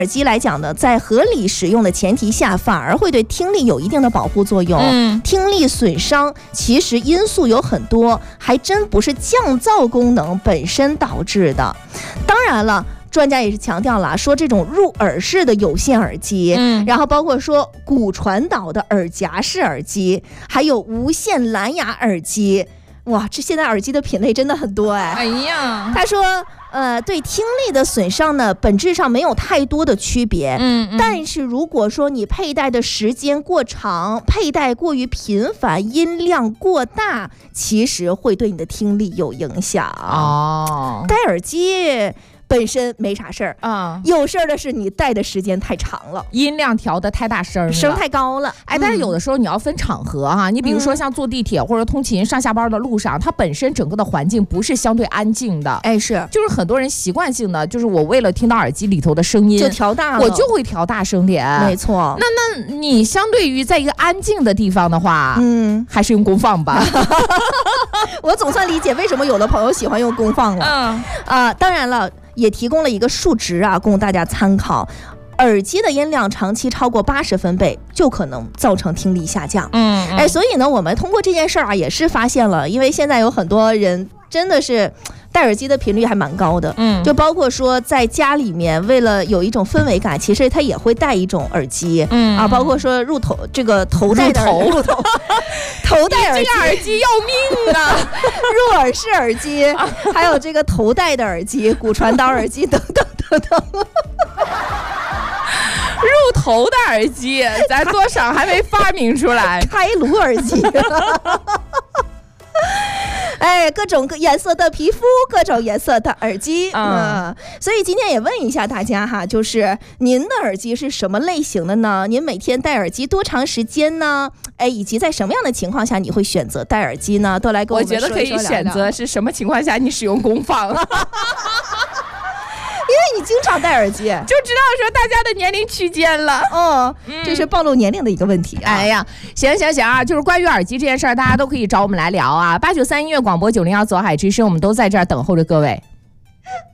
耳机来讲呢，在合理使用的前提下，反而会对听力有一定的保护作用。听力损伤其实因素有很多，还真不是降噪功能本身导致的。当然了，专家也是强调了，说这种入耳式的有线耳机，然后包括说骨传导的耳夹式耳机，还有无线蓝牙耳机。哇，这现在耳机的品类真的很多哎。 哎呀， 他说对听力的损伤呢，本质上没有太多的区别。但是如果说你佩戴的时间过长，佩戴过于频繁，音量过大，其实会对你的听力有影响。戴耳机本身没啥事儿有事儿的是你戴的时间太长了， 音量调得太大声了， 声太高了。 但是有的时候你要分场合哈，你比如说像坐地铁或者通勤上下班的路上，它本身整个的环境不是相对安静的， 是， 就是很多人习惯性的，就是我为了听到耳机里头的声音就调大了， 我就会调大声点。 没错。 那你相对于在一个安静的地方的话，还是用功放吧。 我总算理解为什么有的朋友喜欢用功放了。当然了，也提供了一个数值供大家参考。耳机的音量长期超过80分贝，就可能造成听力下降。所以呢，我们通过这件事儿也是发现了，因为现在有很多人真的是戴耳机的频率还蛮高的。就包括说在家里面，为了有一种氛围感，其实他也会戴一种耳机。包括说这个头戴的头戴耳机， 这个耳机要命啊！ 入耳式耳机，还有这个头戴的耳机、骨传导耳机等等等等。 入头的耳机，咱多少还没发明出来。 开颅耳机。各种颜色的皮肤，各种颜色的耳机。所以今天也问一下大家哈，就是您的耳机是什么类型的呢？您每天戴耳机多长时间呢？以及在什么样的情况下你会选择戴耳机呢？都来跟我们说一说。 我觉得可以选择是什么情况下你使用功放。 因为你经常戴耳机， 就知道说大家的年龄区间了。 这是暴露年龄的一个问题。 行啊，就是关于耳机这件事儿，大家都可以找我们来聊啊。893音乐广播901左海之声，我们都在这儿等候着各位。